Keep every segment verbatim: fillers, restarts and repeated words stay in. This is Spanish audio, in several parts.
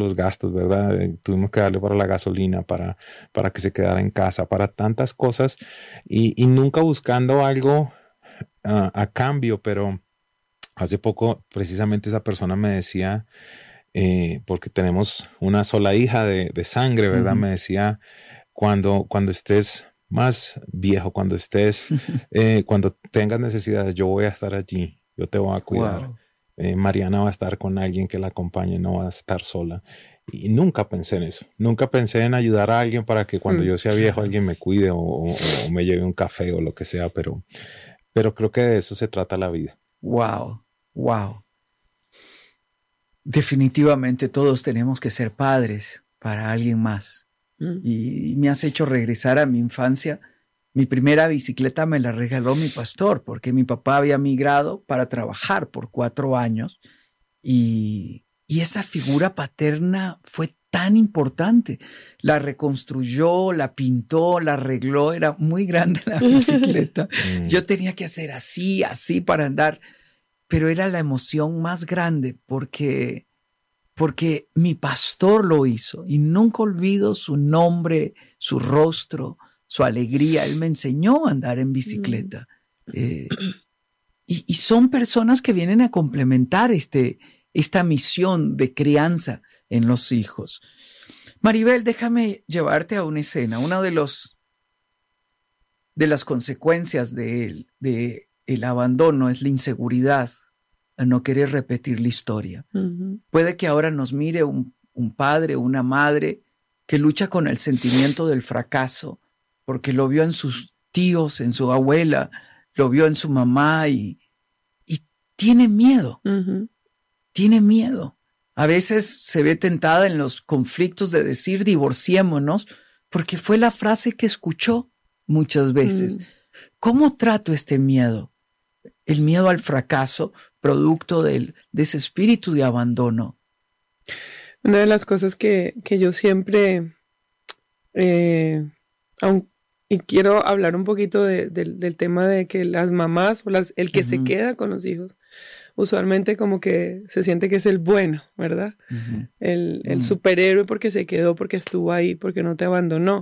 los gastos, ¿verdad? Eh, tuvimos que darle para la gasolina, para, para que se quedara en casa, para tantas cosas y, y nunca buscando algo uh, a cambio, pero hace poco precisamente esa persona me decía, eh, porque tenemos una sola hija de, de sangre, ¿verdad? Uh-huh. Me decía, cuando, cuando estés más viejo, cuando estés, eh, cuando tengas necesidades, yo voy a estar allí, yo te voy a cuidar. Wow. Eh, Mariana va a estar con alguien que la acompañe, no va a estar sola. Y nunca pensé en eso. Nunca pensé en ayudar a alguien para que cuando mm, yo sea viejo claro. alguien me cuide o, o, o me lleve un café o lo que sea, pero, pero creo que de eso se trata la vida. Wow, wow. Definitivamente todos tenemos que ser padres para alguien más. Mm. Y, y me has hecho regresar a mi infancia. Mi primera bicicleta me la regaló mi pastor porque mi papá había migrado para trabajar por cuatro años y, y esa figura paterna fue tan importante. La reconstruyó, la pintó, la arregló, era muy grande la bicicleta. Yo tenía que hacer así, así para andar, pero era la emoción más grande porque, porque mi pastor lo hizo y nunca olvido su nombre, su rostro, su alegría. Él me enseñó a andar en bicicleta. Eh, y, y son personas que vienen a complementar este, esta misión de crianza en los hijos. Maribel, déjame llevarte a una escena. Una de, los, de las consecuencias de él, de el abandono es la inseguridad, el no querer repetir la historia. Uh-huh. Puede que ahora nos mire un, un padre o una madre que lucha con el sentimiento del fracaso, porque lo vio en sus tíos, en su abuela, lo vio en su mamá y, y tiene miedo, uh-huh. tiene miedo. A veces se ve tentada en los conflictos de decir divorciémonos, porque fue la frase que escuchó muchas veces. Uh-huh. ¿Cómo trato este miedo? El miedo al fracaso, producto del, de ese espíritu de abandono. Una de las cosas que, que yo siempre... Eh, aun, y quiero hablar un poquito de, de, del tema de que las mamás o las, el que uh-huh. se queda con los hijos usualmente como que se siente que es el bueno, ¿verdad? Uh-huh. El, el uh-huh. superhéroe porque se quedó, porque estuvo ahí, porque no te abandonó.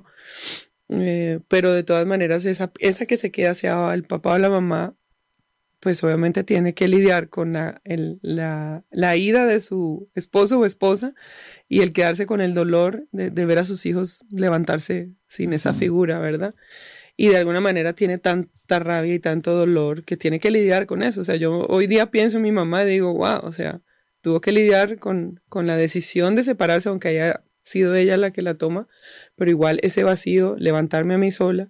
Eh, pero de todas maneras esa, esa que se queda, sea el papá o la mamá, pues obviamente tiene que lidiar con la, el, la, la ida de su esposo o esposa y el quedarse con el dolor de, de ver a sus hijos levantarse sin esa figura, ¿verdad? Y de alguna manera tiene tanta rabia y tanto dolor que tiene que lidiar con eso. O sea, yo hoy día pienso en mi mamá y digo, wow, o sea, tuvo que lidiar con, con la decisión de separarse, aunque haya sido ella la que la toma, pero igual ese vacío, levantarme a mí sola.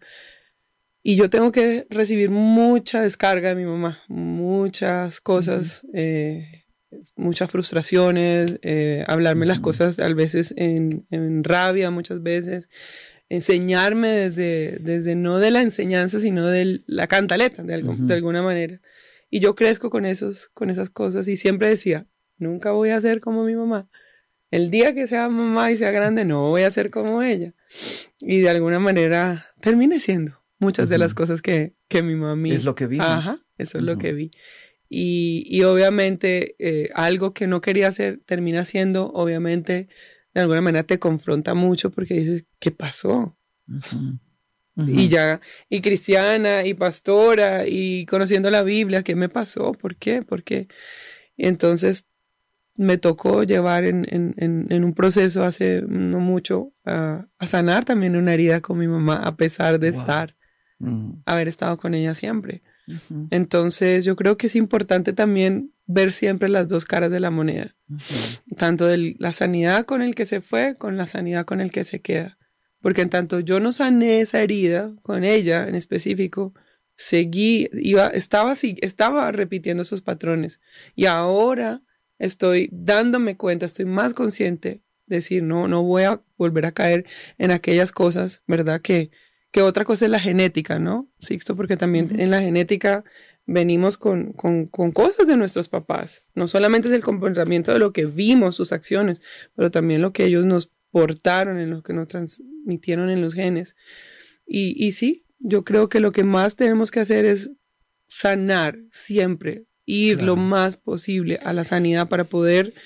Y yo tengo que recibir mucha descarga de mi mamá, muchas cosas, uh-huh. eh, muchas frustraciones, eh, hablarme uh-huh. las cosas a veces en, en rabia, muchas veces, enseñarme desde, desde no de la enseñanza, sino de la cantaleta, de, algo, uh-huh. de alguna manera. Y yo crezco con, esos, con esas cosas y siempre decía, nunca voy a ser como mi mamá. El día que sea mamá y sea grande, no voy a ser como ella. Y de alguna manera terminé siendo muchas uh-huh. de las cosas que, que mi mami... Es lo que vimos. Ajá, eso uh-huh. es lo que vi. Y, y obviamente eh, algo que no quería hacer termina siendo, obviamente, de alguna manera te confronta mucho porque dices, ¿qué pasó? Uh-huh. Uh-huh. Y ya, y cristiana, y pastora, y conociendo la Biblia, ¿qué me pasó? ¿Por qué? ¿Por qué? Y entonces me tocó llevar en, en, en, en un proceso hace no mucho uh, a sanar también una herida con mi mamá, a pesar de wow. estar, uh-huh. haber estado con ella siempre. Uh-huh. Entonces yo creo que es importante también ver siempre las dos caras de la moneda, uh-huh. tanto de la sanidad con el que se fue, con la sanidad con el que se queda. Porque en tanto yo no sané esa herida con ella en específico, seguí, iba, estaba, estaba repitiendo esos patrones. Y ahora estoy dándome cuenta, estoy más consciente de decir, no, no voy a volver a caer en aquellas cosas, ¿verdad? Que, que otra cosa es la genética, ¿no, Sixto? Porque también uh-huh. en la genética venimos con, con, con cosas de nuestros papás. No solamente es el comportamiento de lo que vimos, sus acciones, pero también lo que ellos nos portaron, en lo que nos transmitieron en los genes. Y, y sí, yo creo que lo que más tenemos que hacer es sanar siempre, ir claro. lo más posible a la sanidad para poder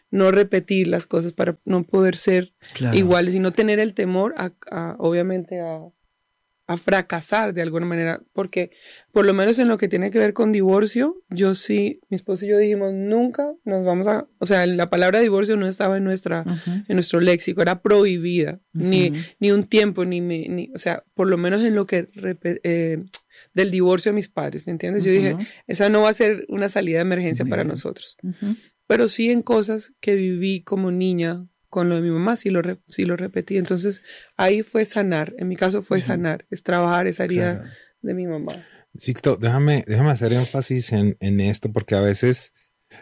no repetir las cosas, para no poder ser Claro. iguales y no tener el temor a, a obviamente a, a fracasar de alguna manera, porque por lo menos en lo que tiene que ver con divorcio, yo sí, mi esposo y yo dijimos, nunca nos vamos a, o sea, la palabra divorcio no estaba en nuestra, Uh-huh. en nuestro léxico, era prohibida, Uh-huh. ni, ni un tiempo, ni, me, ni, o sea, por lo menos en lo que, eh, del divorcio de mis padres, ¿me entiendes? Uh-huh. Yo dije, esa no va a ser una salida de emergencia Muy para bien. nosotros, uh-huh. pero sí en cosas que viví como niña, con lo de mi mamá, sí lo, re, sí lo repetí. Entonces, ahí fue sanar. En mi caso fue uh-huh. sanar. Es trabajar esa herida claro. de mi mamá. Sixto, déjame, déjame hacer énfasis en, en esto, porque a veces,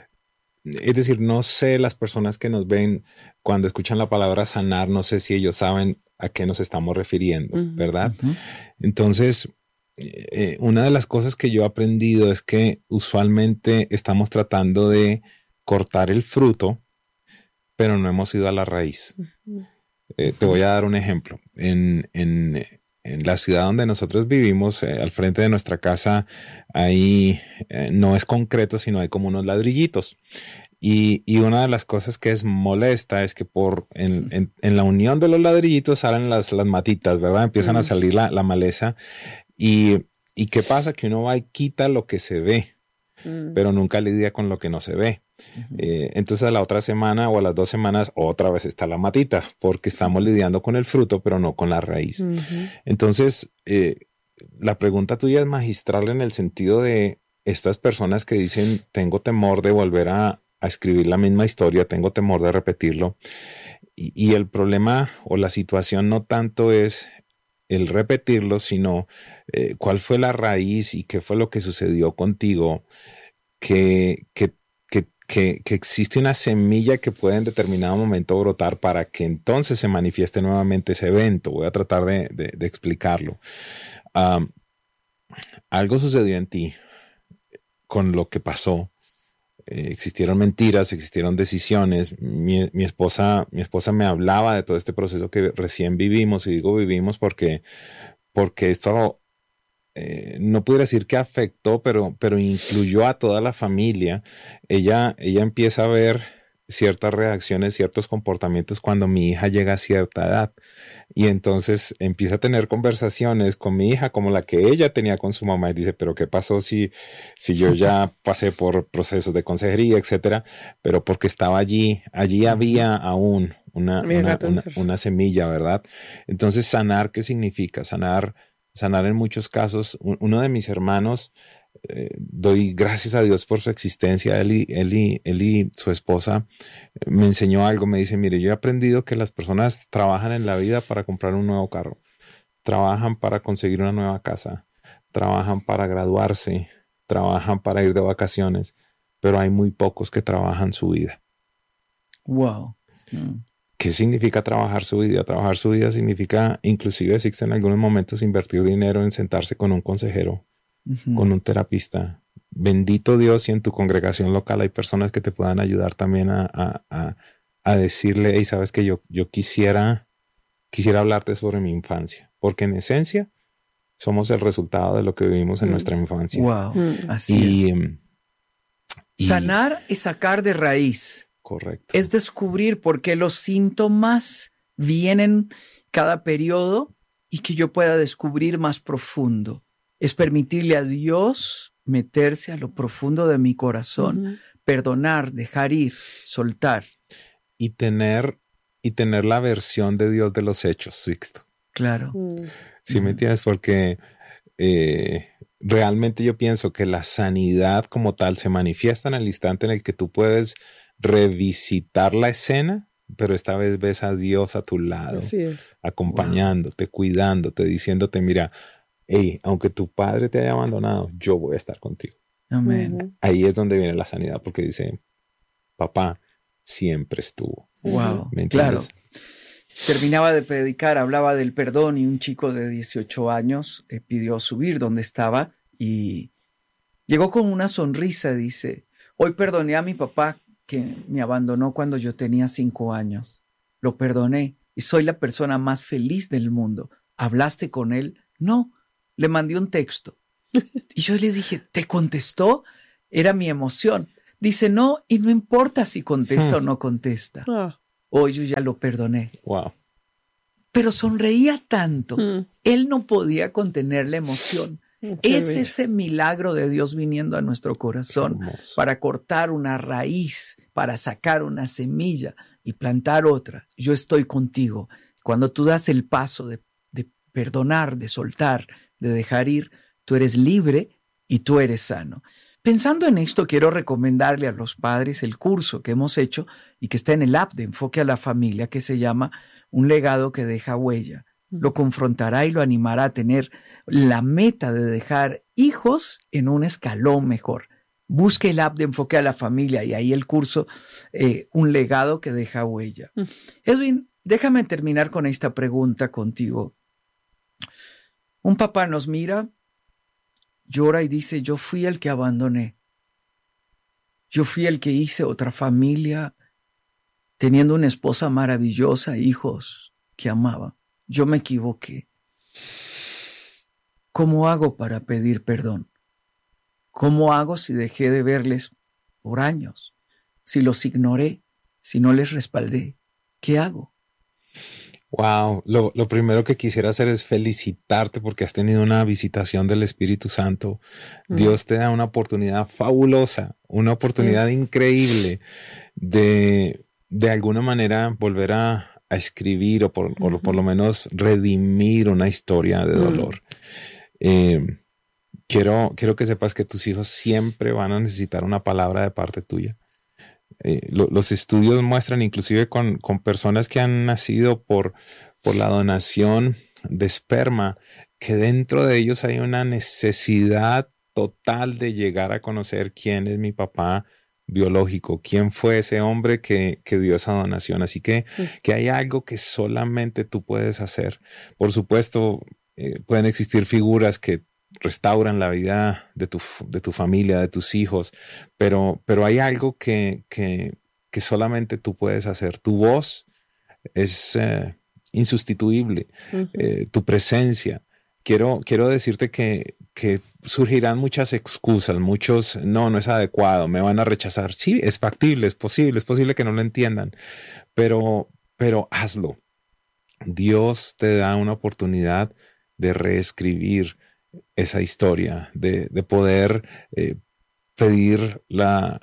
es decir, no sé las personas que nos ven cuando escuchan la palabra sanar, no sé si ellos saben a qué nos estamos refiriendo, uh-huh. ¿verdad? Uh-huh. Entonces, eh, una de las cosas que yo he aprendido es que usualmente estamos tratando de cortar el fruto, pero no hemos ido a la raíz. Uh-huh. Eh, te voy a dar un ejemplo. En, en, en la ciudad donde nosotros vivimos, eh, al frente de nuestra casa, ahí eh, no es concreto, sino hay como unos ladrillitos. Y, y una de las cosas que es molesta es que por en, en, en la unión de los ladrillitos salen las, las matitas, ¿verdad? Empiezan uh-huh. a salir la, la maleza. Y, ¿Y qué pasa? Que uno va y quita lo que se ve, uh-huh. pero nunca lidia con lo que no se ve. Uh-huh. Eh, entonces a la otra semana o a las dos semanas otra vez está la matita, porque estamos lidiando con el fruto pero no con la raíz. Uh-huh. Entonces eh, la pregunta tuya es magistral en el sentido de estas personas que dicen tengo temor de volver a, a escribir la misma historia, tengo temor de repetirlo, y, y el problema o la situación no tanto es el repetirlo, sino eh, cuál fue la raíz y qué fue lo que sucedió contigo que, que Que, que existe una semilla que puede en determinado momento brotar para que entonces se manifieste nuevamente ese evento. Voy a tratar de, de, de explicarlo. Um, algo sucedió en ti con lo que pasó. Eh, existieron mentiras, existieron decisiones. Mi, mi, esposa, mi esposa me hablaba de todo este proceso que recién vivimos, y digo vivimos porque, porque esto... Eh, no pudiera decir que afectó, pero, pero incluyó a toda la familia. Ella, ella empieza a ver ciertas reacciones, ciertos comportamientos cuando mi hija llega a cierta edad. Y entonces empieza a tener conversaciones con mi hija como la que ella tenía con su mamá. Y dice, pero ¿qué pasó si, si yo ya pasé por procesos de consejería, etcétera? Pero porque estaba allí, allí había aún una, una, una, una semilla, ¿verdad? Entonces, sanar, ¿qué significa? Sanar... Sanar en muchos casos. Uno de mis hermanos, eh, doy gracias a Dios por su existencia, él y, él, y, él y su esposa, eh, me enseñó algo, me dice, mire, yo he aprendido que las personas trabajan en la vida para comprar un nuevo carro, trabajan para conseguir una nueva casa, trabajan para graduarse, trabajan para ir de vacaciones, pero hay muy pocos que trabajan su vida. Wow. Mm. ¿Qué significa trabajar su vida? Trabajar su vida significa, inclusive existe en algunos momentos, invertir dinero en sentarse con un consejero, uh-huh. con un terapista. Bendito Dios, si en tu congregación local hay personas que te puedan ayudar también a, a, a, a decirle, hey, sabes que yo, yo quisiera, quisiera hablarte sobre mi infancia, porque en esencia somos el resultado de lo que vivimos en mm. nuestra infancia. Wow, mm. así y, es. Y, sanar y sacar de raíz. Correcto. Es descubrir por qué los síntomas vienen cada periodo y que yo pueda descubrir más profundo. Es permitirle a Dios meterse a lo profundo de mi corazón, uh-huh. perdonar, dejar ir, soltar. Y tener, y tener la versión de Dios de los hechos, Sixto. Claro. Uh-huh. ¿Sí me entiendes? Porque eh, realmente yo pienso que la sanidad como tal se manifiesta en el instante en el que tú puedes revisitar la escena, pero esta vez ves a Dios a tu lado, Así es. acompañándote, wow. cuidándote, diciéndote, mira, hey, aunque tu padre te haya abandonado, yo voy a estar contigo. Amén. Uh-huh. Ahí es donde viene la sanidad, porque dice, papá siempre estuvo. Wow, claro. Terminaba de predicar, hablaba del perdón y un chico de dieciocho años eh, pidió subir donde estaba y llegó con una sonrisa, dice, hoy perdoné a mi papá que me abandonó cuando yo tenía cinco años. Lo perdoné y soy la persona más feliz del mundo. ¿Hablaste con él? No, le mandé un texto. Y yo le dije, ¿te contestó? Era mi emoción. dice no y no importa si contesta hmm. o no contesta. Ah. O yo ya lo perdoné. Wow. Pero sonreía tanto. Hmm. Él no podía contener la emoción. Qué es bello. ese milagro de Dios viniendo a nuestro corazón para cortar una raíz, para sacar una semilla y plantar otra. Yo estoy contigo. Cuando tú das el paso de, de perdonar, de soltar, de dejar ir, tú eres libre y tú eres sano. Pensando en esto, quiero recomendarle a los padres el curso que hemos hecho y que está en el app de Enfoque a la Familia, que se llama Un legado que deja huella. Lo confrontará y lo animará a tener la meta de dejar hijos en un escalón mejor. Busque el app de Enfoque a la Familia y ahí el curso eh, Un legado que deja huella. Mm. Edwin, déjame terminar con esta pregunta contigo. Un papá nos mira, llora y dice, yo fui el que abandoné. Yo fui el que hice otra familia, teniendo una esposa maravillosa, hijos que amaba. Yo me equivoqué. ¿Cómo hago para pedir perdón? ¿Cómo hago si dejé de verles por años? Si los ignoré, si no les respaldé, ¿qué hago? Wow, lo, lo primero que quisiera hacer es felicitarte porque has tenido una visitación del Espíritu Santo. Mm. Dios te da una oportunidad fabulosa, una oportunidad mm. increíble de, de alguna manera volver a a escribir o por, uh-huh. o por lo menos redimir una historia de dolor. Uh-huh. Eh, quiero, quiero que sepas que tus hijos siempre van a necesitar una palabra de parte tuya. Eh, lo, los estudios muestran, inclusive con, con personas que han nacido por, por la donación de esperma, que dentro de ellos hay una necesidad total de llegar a conocer quién es mi papá biológico, quién fue ese hombre que, que dio esa donación. Así que, sí. que hay algo que solamente tú puedes hacer. Por supuesto, eh, pueden existir figuras que restauran la vida de tu, de tu familia, de tus hijos, pero, pero hay algo que, que, que solamente tú puedes hacer. Tu voz es eh, insustituible, uh-huh. eh, tu presencia. Quiero, quiero decirte que, que surgirán muchas excusas, muchos, no, no es adecuado, me van a rechazar. Sí, es factible, es posible, es posible que no lo entiendan, pero, pero hazlo. Dios te da una oportunidad de reescribir esa historia, de, de poder eh, pedir la,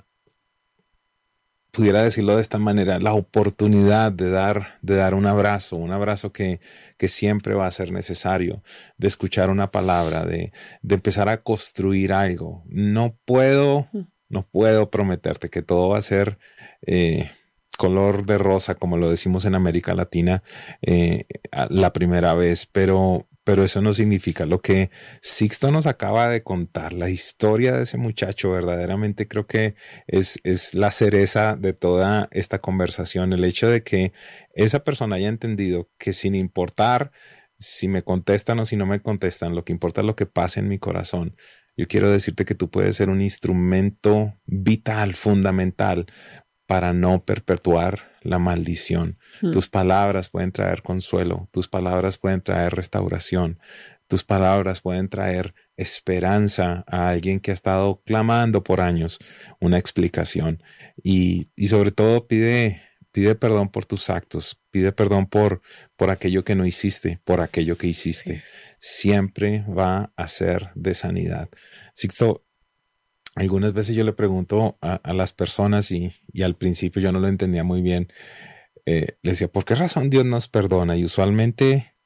pudiera decirlo de esta manera, la oportunidad de dar, de dar un abrazo, un abrazo que, que siempre va a ser necesario, de escuchar una palabra, de, de empezar a construir algo. No puedo, no puedo prometerte que todo va a ser eh, color de rosa, como lo decimos en América Latina, eh, la primera vez, pero... Pero eso no significa lo que Sixto nos acaba de contar, la historia de ese muchacho. Verdaderamente creo que es, es la cereza de toda esta conversación. El hecho de que esa persona haya entendido que sin importar si me contestan o si no me contestan, lo que importa es lo que pasa en mi corazón. Yo quiero decirte que tú puedes ser un instrumento vital, fundamental, para no perpetuar la maldición. Mm. Tus palabras pueden traer consuelo, tus palabras pueden traer restauración, tus palabras pueden traer esperanza a alguien que ha estado clamando por años una explicación. Y, y sobre todo pide, pide perdón por tus actos, pide perdón por, por aquello que no hiciste, por aquello que hiciste. Sí. Siempre va a ser de sanidad. Sixto, algunas veces yo le pregunto a, a las personas y, y al principio yo no lo entendía muy bien. Eh, le decía, ¿por qué razón Dios nos perdona? Y usualmente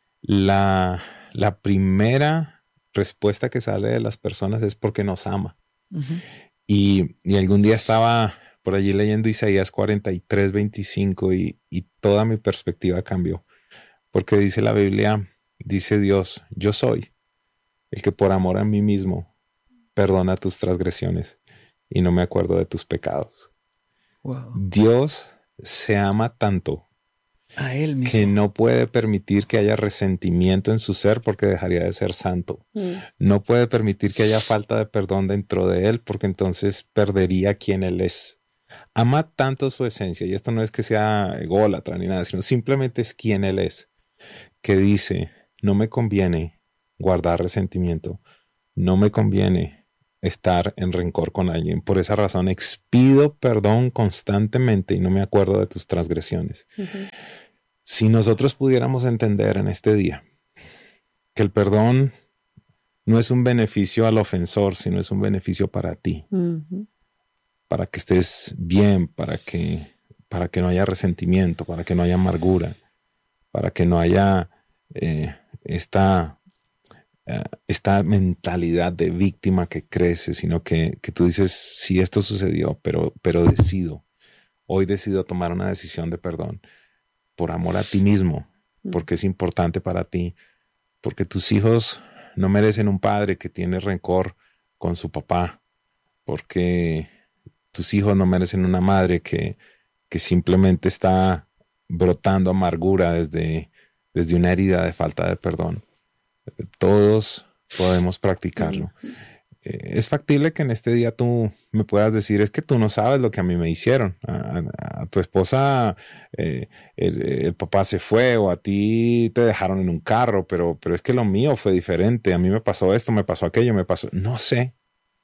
la, la primera respuesta que sale de las personas es porque nos ama. Uh-huh. Y, y algún día estaba por allí leyendo Isaías cuarenta y tres, veinticinco y, y toda mi perspectiva cambió. Porque dice la Biblia, dice Dios, yo soy el que por amor a mí mismo perdona tus transgresiones y no me acuerdo de tus pecados. Wow. Dios se ama tanto a él mismo que no puede permitir que haya resentimiento en su ser porque dejaría de ser santo. Mm. No puede permitir que haya falta de perdón dentro de él porque entonces perdería quien él es. Ama tanto su esencia, y esto no es que sea ególatra ni nada, sino simplemente es quien él es, que dice, no me conviene guardar resentimiento, no me conviene estar en rencor con alguien. Por esa razón expido perdón constantemente y no me acuerdo de tus transgresiones. Uh-huh. Si nosotros pudiéramos entender en este día que el perdón no es un beneficio al ofensor, sino es un beneficio para ti. Uh-huh. Para que estés bien, para que, para que no haya resentimiento, para que no haya amargura, para que no haya eh, esta, uh, esta mentalidad de víctima que crece, sino que, que tú dices, sí, esto sucedió, pero, pero decido, hoy decido tomar una decisión de perdón por amor a ti mismo, porque es importante para ti, porque tus hijos no merecen un padre que tiene rencor con su papá, porque tus hijos no merecen una madre que, que simplemente está brotando amargura desde, desde una herida de falta de perdón. Todos podemos practicarlo. Uh-huh. Eh, es factible que en este día tú me puedas decir, es que tú no sabes lo que a mí me hicieron. A, a, a tu esposa eh, el, el papá se fue o a ti te dejaron en un carro, pero, pero es que lo mío fue diferente. A mí me pasó esto, me pasó aquello, me pasó... No sé.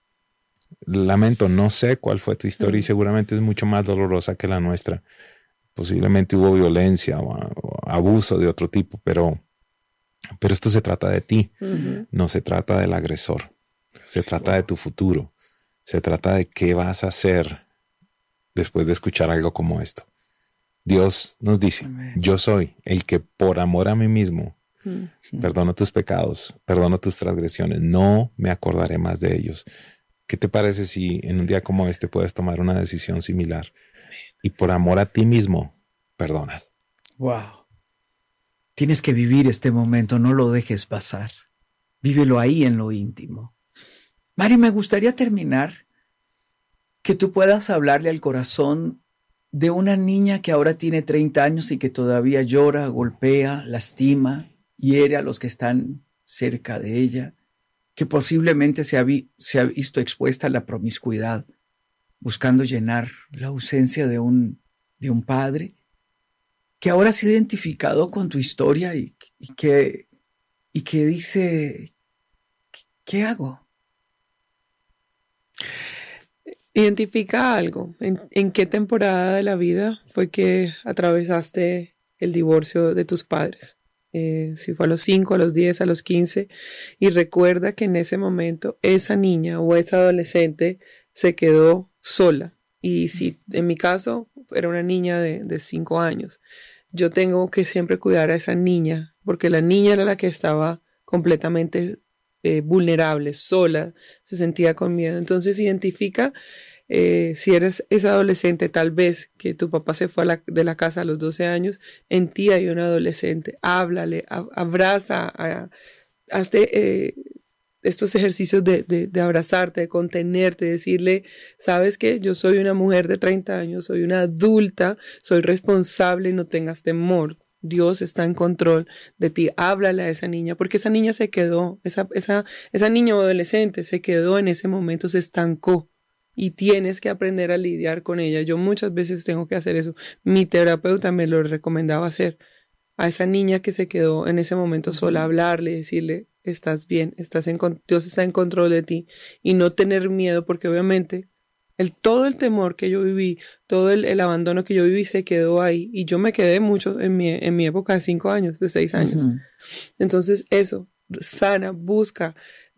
Lamento, no sé cuál fue tu historia uh-huh. y seguramente es mucho más dolorosa que la nuestra. Posiblemente hubo violencia o, o abuso de otro tipo, pero, pero esto se trata de ti. Uh-huh. No se trata del agresor. Se trata de tu futuro. Se trata de qué vas a hacer después de escuchar algo como esto. Dios nos dice, Amén. Yo soy el que por amor a mí mismo mm. perdono tus pecados, perdono tus transgresiones, no me acordaré más de ellos. ¿Qué te parece si en un día como este puedes tomar una decisión similar y por amor a ti mismo perdonas? Wow. Tienes que vivir este momento, no lo dejes pasar. Vívelo ahí en lo íntimo. Mari, me gustaría terminar que tú puedas hablarle al corazón de una niña que ahora tiene treinta años y que todavía llora, golpea, lastima, hiere a los que están cerca de ella, que posiblemente se ha, vi- se ha visto expuesta a la promiscuidad, buscando llenar la ausencia de un, de un padre, que ahora se ha identificado con tu historia y, y, que, y que dice, ¿qué hago? Identifica algo. ¿En, en qué temporada de la vida fue que atravesaste el divorcio de tus padres? Eh, si fue a los cinco, a los diez, a los quince. Y recuerda que en ese momento esa niña o esa adolescente se quedó sola. Y si en mi caso era una niña de, de cinco años, yo tengo que siempre cuidar a esa niña, porque la niña era la que estaba completamente Eh, vulnerable, sola, se sentía con miedo. Entonces identifica eh, si eres esa adolescente, tal vez que tu papá se fue a la, de la casa a los doce años, en ti hay un adolescente, háblale, a, abraza, a, hazte eh, estos ejercicios de, de, de abrazarte, de contenerte, de decirle, sabes que yo soy una mujer de treinta años, soy una adulta, soy responsable, no tengas temor. Dios está en control de ti. Háblale a esa niña, porque esa niña se quedó, esa, esa, esa niña o adolescente se quedó en ese momento, se estancó y tienes que aprender a lidiar con ella. Yo muchas veces tengo que hacer eso. Mi terapeuta me lo recomendaba hacer. A esa niña que se quedó en ese momento sola, hablarle, decirle, estás bien, estás en, Dios está en control de ti y no tener miedo, porque obviamente El, todo el temor que yo viví, todo el, el abandono que yo viví se quedó ahí. Y yo me quedé mucho en mi, en mi época de cinco años, de seis años. Uh-huh. Entonces eso, sana, busca.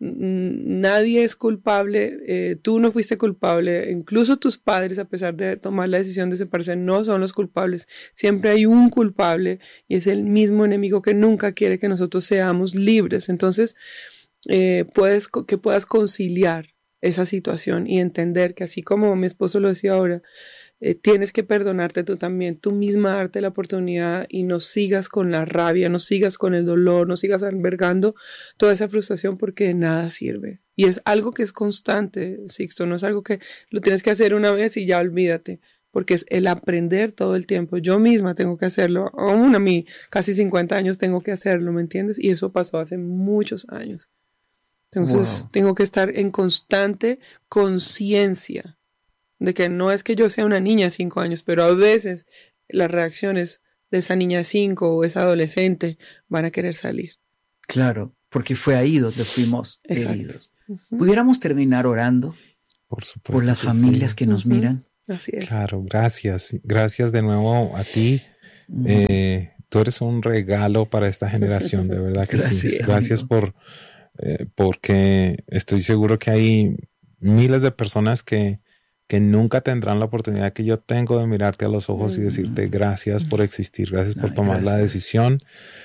Nadie es culpable. Eh, tú no fuiste culpable. Incluso tus padres, a pesar de tomar la decisión de separarse, no son los culpables. Siempre hay un culpable y es el mismo enemigo que nunca quiere que nosotros seamos libres. Entonces, eh, puedes, que puedas conciliar esa situación y entender que así como mi esposo lo decía ahora, eh, tienes que perdonarte tú también, tú misma darte la oportunidad y no sigas con la rabia, no sigas con el dolor, no sigas albergando toda esa frustración, porque de nada sirve. Y es algo que es constante, Sixto, no es algo que lo tienes que hacer una vez y ya olvídate, porque es el aprender todo el tiempo. Yo misma tengo que hacerlo, aún a mí casi cincuenta años tengo que hacerlo, ¿me entiendes? Y eso pasó hace muchos años. Entonces wow. tengo que estar en constante conciencia de que no es que yo sea una niña de cinco años, pero a veces las reacciones de esa niña de cinco o esa adolescente van a querer salir. Claro, porque fue ahí donde fuimos Exacto. heridos. Uh-huh. ¿Pudiéramos terminar orando por, supuesto por las que familias sí. que nos uh-huh. miran? Así es. Claro, gracias. Gracias de nuevo a ti. Uh-huh. Eh, tú eres un regalo para esta generación, de verdad que gracias, sí. Gracias amigo. por eh, porque estoy seguro que hay miles de personas que, que nunca tendrán la oportunidad que yo tengo de mirarte a los ojos uh-huh. y decirte gracias uh-huh. por existir, gracias por Ay, tomar gracias. la decisión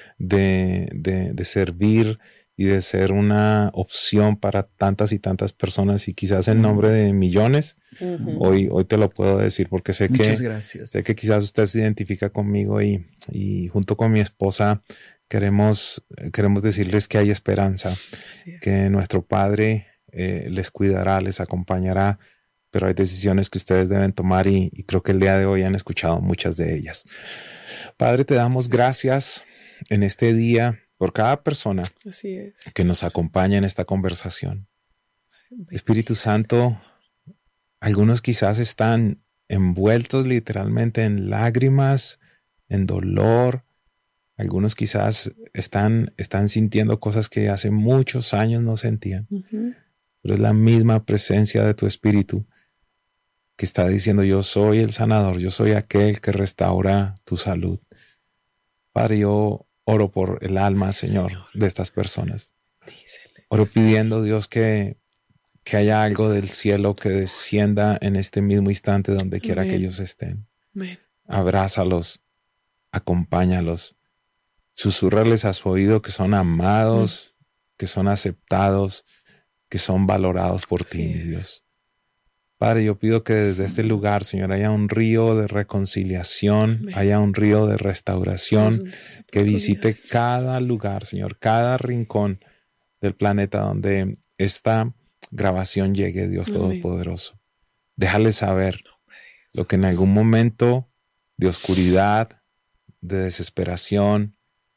de, de, de servir y de ser una opción para tantas y tantas personas y quizás en nombre de millones, uh-huh. hoy, hoy te lo puedo decir porque sé Muchas que, gracias. sé que quizás usted se identifica conmigo y, y junto con mi esposa queremos, queremos decirles que hay esperanza, que nuestro Padre eh, les cuidará, les acompañará, pero hay decisiones que ustedes deben tomar y, y creo que el día de hoy han escuchado muchas de ellas. Padre, te damos gracias en este día por cada persona Así es. que nos acompaña en esta conversación. Espíritu Santo, algunos quizás están envueltos literalmente en lágrimas, en dolor. Algunos quizás están, están sintiendo cosas que hace muchos años no sentían. Uh-huh. Pero es la misma presencia de tu Espíritu que está diciendo, yo soy el sanador, yo soy aquel que restaura tu salud. Padre, yo oro por el alma, Señor, Señor, de estas personas. Dísele. Oro pidiendo, Dios, que, que haya algo del cielo que descienda en este mismo instante donde quiera Amén. que ellos estén. Amén. Abrázalos, acompáñalos, susúrrales a su oído que son amados, mm. que son aceptados, que son valorados por Así ti, mi Dios. Padre, yo pido que desde este lugar, Señor, haya un río de reconciliación, Amén. haya un río de restauración que visite cada lugar, Señor, cada rincón del planeta donde esta grabación llegue, Dios Amén. Todopoderoso. Déjale saber lo que en algún momento de oscuridad, de desesperación,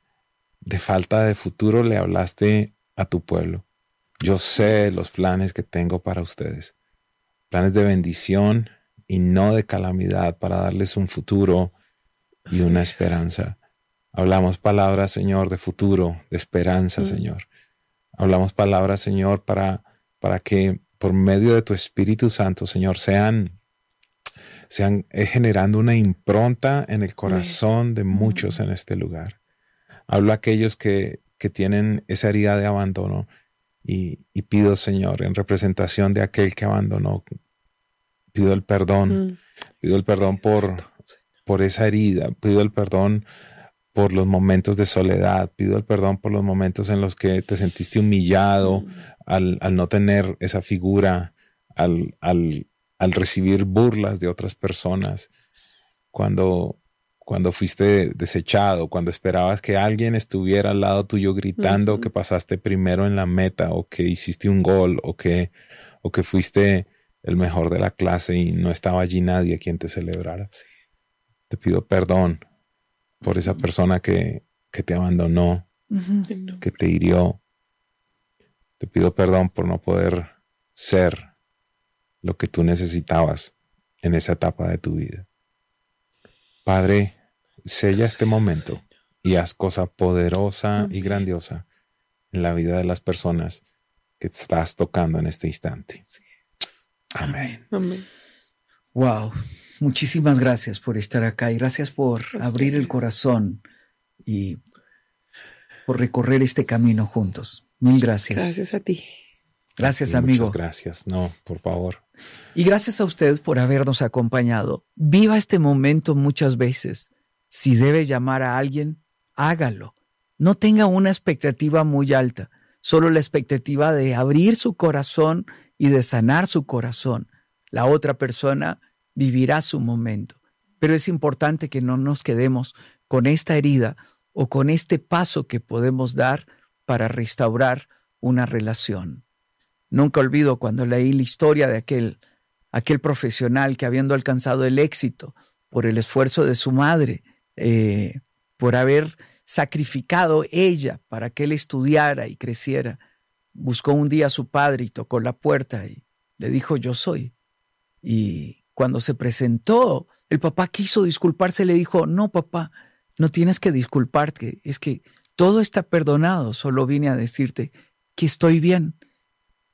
de falta de futuro le hablaste a tu pueblo. Yo sé los planes que tengo para ustedes. Planes de bendición y no de calamidad para darles un futuro y Así una es. esperanza. Hablamos palabras, Señor, de futuro, de esperanza, mm. Señor. Hablamos palabras, Señor, para, para que por medio de tu Espíritu Santo, Señor, sean, sean eh, generando una impronta en el corazón mm. de muchos mm. en este lugar. Hablo a aquellos que, que tienen esa herida de abandono. Y, y pido, Señor, en representación de aquel que abandonó, pido el perdón, mm. pido el perdón por, por esa herida, pido el perdón por los momentos de soledad, pido el perdón por los momentos en los que te sentiste humillado mm. al, al no tener esa figura, al, al, al recibir burlas de otras personas, cuando... cuando fuiste desechado, cuando esperabas que alguien estuviera al lado tuyo gritando uh-huh. que pasaste primero en la meta o que hiciste un gol o que, o que fuiste el mejor de la clase y no estaba allí nadie a quien te celebrara. Sí. Te pido perdón por esa persona que, que te abandonó, uh-huh. que te hirió. Te pido perdón por no poder ser lo que tú necesitabas en esa etapa de tu vida. Padre, sella este momento y haz cosa poderosa Amén. y grandiosa en la vida de las personas que estás tocando en este instante. Amén. Amén. Wow. Muchísimas gracias por estar acá y gracias por Ustedes. abrir el corazón y por recorrer este camino juntos. Mil gracias. Gracias a ti. Gracias, sí, amigo. Muchas gracias. No, por favor. Y gracias a ustedes por habernos acompañado. Viva este momento muchas veces. Si debe llamar a alguien, hágalo. No tenga una expectativa muy alta, solo la expectativa de abrir su corazón y de sanar su corazón. La otra persona vivirá su momento. Pero es importante que no nos quedemos con esta herida o con este paso que podemos dar para restaurar una relación. Nunca olvido cuando leí la historia de aquel, aquel profesional que, habiendo alcanzado el éxito por el esfuerzo de su madre, eh, por haber sacrificado ella para que él estudiara y creciera, buscó un día a su padre y tocó la puerta y le dijo, yo soy. Y cuando se presentó, el papá quiso disculparse, le dijo, no, papá, no tienes que disculparte, es que todo está perdonado, solo vine a decirte que estoy bien.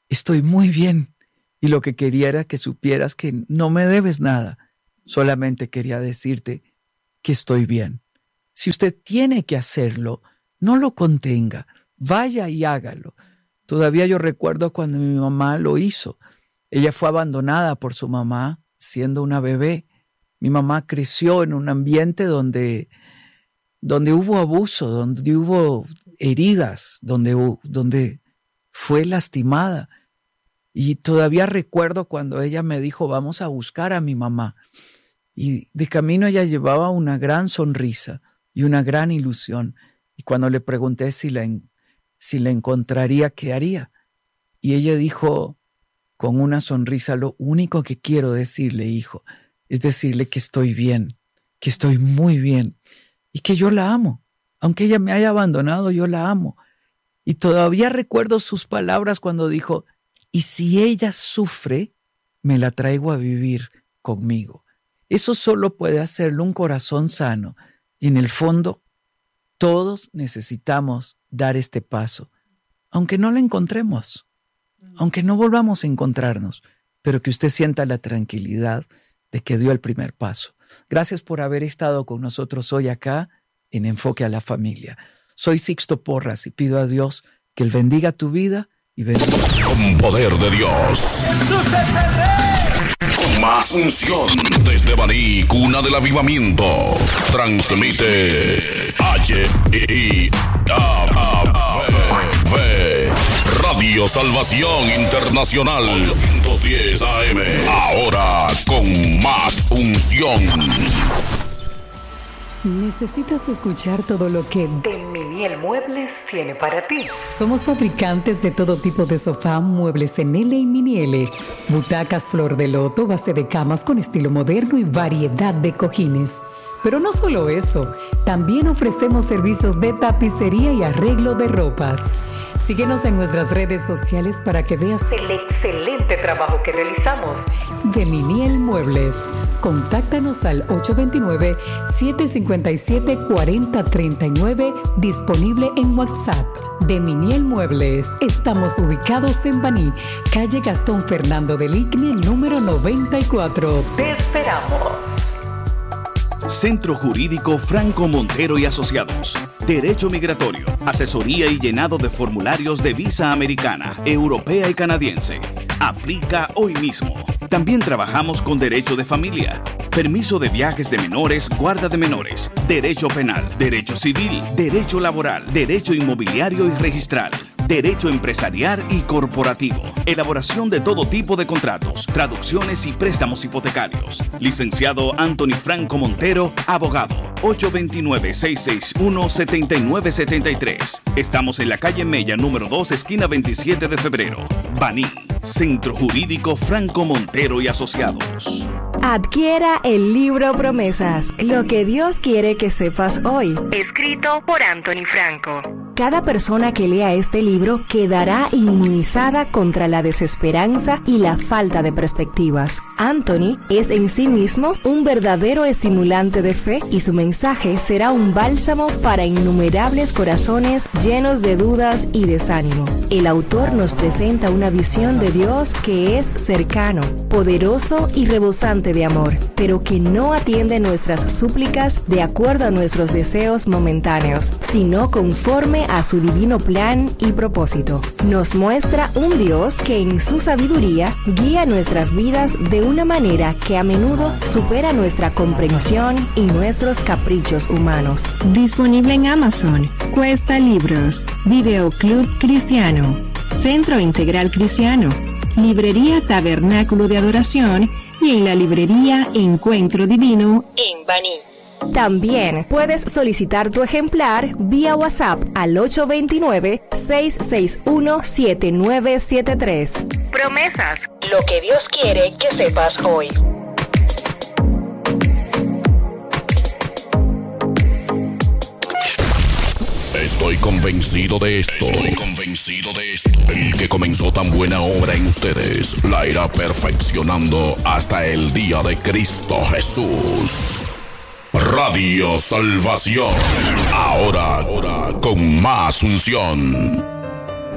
estoy muy bien. Y lo que quería era que supieras que no me debes nada. Solamente quería decirte que estoy bien. Si usted tiene que hacerlo, no lo contenga. Vaya y hágalo. Todavía yo recuerdo cuando mi mamá lo hizo. Ella fue abandonada por su mamá siendo una bebé. Mi mamá creció en un ambiente donde, donde hubo abuso, donde hubo heridas, donde, donde fue lastimada. Y todavía recuerdo cuando ella me dijo, vamos a buscar a mi mamá. Y de camino ella llevaba una gran sonrisa y una gran ilusión. Y cuando le pregunté si la, si la encontraría, ¿qué haría? Y ella dijo con una sonrisa, lo único que quiero decirle, hijo, es decirle que estoy bien, que estoy muy bien y que yo la amo. Aunque ella me haya abandonado, yo la amo. Y todavía recuerdo sus palabras cuando dijo, y si ella sufre, me la traigo a vivir conmigo. Eso solo puede hacerlo un corazón sano. Y en el fondo, todos necesitamos dar este paso, aunque no lo encontremos, aunque no volvamos a encontrarnos, pero que usted sienta la tranquilidad de que dio el primer paso. Gracias por haber estado con nosotros hoy acá en Enfoque a la Familia. Soy Sixto Porras y pido a Dios que Él bendiga tu vida y bendiga. Con poder de Dios. Jesús es el Rey. Con más unción desde Baní, cuna del avivamiento. Transmite H I A V Radio Salvación Internacional ochocientos diez A M. Ahora con más unción. ¿Necesitas escuchar todo lo que De Miniel Muebles tiene para ti? Somos fabricantes de todo tipo de sofá, muebles en L y Mini L, butacas flor de loto, base de camas con estilo moderno y variedad de cojines. Pero no solo eso, también ofrecemos servicios de tapicería y arreglo de ropas. Síguenos en nuestras redes sociales para que veas el excelente trabajo que realizamos. De Miniel Muebles. Contáctanos al ocho dos nueve, siete cinco siete, cuatro cero tres nueve, disponible en WhatsApp. De Miniel Muebles. Estamos ubicados en Baní, calle Gastón Fernando del Igne, número noventa y cuatro. Te esperamos. Centro Jurídico Franco Montero y Asociados. Derecho migratorio, asesoría y llenado de formularios de visa americana, europea y canadiense. Aplica hoy mismo. También trabajamos con derecho de familia, permiso de viajes de menores, guarda de menores, derecho penal, derecho civil, derecho laboral, derecho inmobiliario y registral, derecho empresarial y corporativo, elaboración de todo tipo de contratos, traducciones y préstamos hipotecarios. Licenciado Anthony Franco Montero, abogado, ocho dos nueve, seis seis uno, siete nueve siete tres. Estamos en la calle Mella, número dos, esquina veintisiete de febrero. Baní, Centro Jurídico Franco Montero y Asociados. Adquiera el libro Promesas, lo que Dios quiere que sepas hoy. Escrito por Anthony Franco. Cada persona que lea este libro quedará inmunizada contra la desesperanza y la falta de perspectivas. Anthony es en sí mismo un verdadero estimulante de fe y su mensaje será un bálsamo para innumerables corazones llenos de dudas y desánimo. El autor nos presenta una visión de Dios que es cercano, poderoso y rebosante de amor, pero que no atiende nuestras súplicas de acuerdo a nuestros deseos momentáneos, sino conforme a su divino plan y propósito. Nos muestra un Dios que en su sabiduría guía nuestras vidas de una manera que a menudo supera nuestra comprensión y nuestros caprichos humanos. Disponible en Amazon, Cuesta Libros, Videoclub Cristiano, Centro Integral Cristiano, Librería Tabernáculo de Adoración y en la librería Encuentro Divino en Baní. También puedes solicitar tu ejemplar vía WhatsApp al ocho dos nueve, seis seis uno, siete nueve siete tres. Promesas, lo que Dios quiere que sepas hoy. Estoy convencido de esto. Estoy convencido de esto. El que comenzó tan buena obra en ustedes la irá perfeccionando hasta el día de Cristo Jesús. Radio Salvación. Ahora, ahora con más unción.